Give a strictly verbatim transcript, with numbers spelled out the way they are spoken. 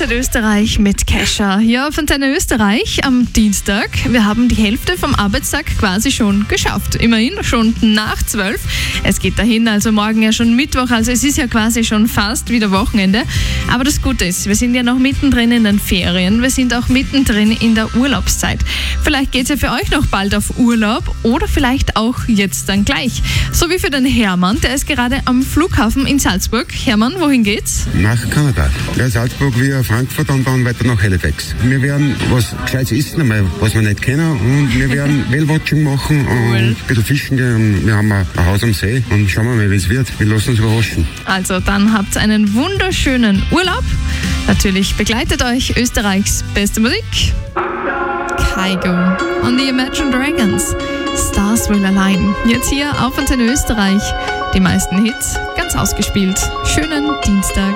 Antenne Österreich mit Kesha. Hier auf Antenne Österreich am Dienstag. Wir haben die Hälfte vom Arbeitstag quasi schon geschafft. Immerhin schon nach zwölf. Es geht dahin, also morgen ja schon Mittwoch. Also es ist ja quasi schon fast wieder Wochenende. Aber das Gute ist, wir sind ja noch mittendrin in den Ferien. Wir sind auch mittendrin in der Urlaubszeit. Vielleicht geht es ja für euch noch bald auf Urlaub oder vielleicht auch jetzt dann gleich. So wie für den Hermann, der ist gerade am Flughafen in Salzburg. Hermann, wohin geht's? Nach Kanada. Ja, Salzburg via Frankfurt und dann weiter nach Halifax. Wir werden was Gescheites essen, einmal, was wir nicht kennen, und wir werden Whale-Watching machen und ein bisschen fischen gehen. Wir haben ein Haus am See und schauen wir mal, wie es wird. Wir lassen uns überraschen. Also dann habt einen wunderschönen Urlaub. Natürlich begleitet euch Österreichs beste Musik. Kygo und die Imagine Dragons. Stars Will Align. Jetzt hier auf Antenne Österreich. Die meisten Hits ganz ausgespielt. Schönen Dienstag.